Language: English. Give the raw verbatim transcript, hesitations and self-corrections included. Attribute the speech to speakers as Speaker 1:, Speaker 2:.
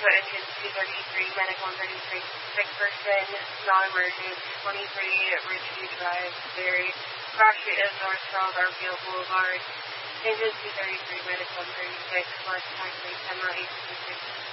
Speaker 1: engine two thirty-three, medic one thirty-six, sick person, non-emergent, twenty-three, Ridgeview Drive, Berry. Cross Street is North Charles Arfield Boulevard. Engine two thirty-three, medic one thirty-six, left taxi, ten eight six six.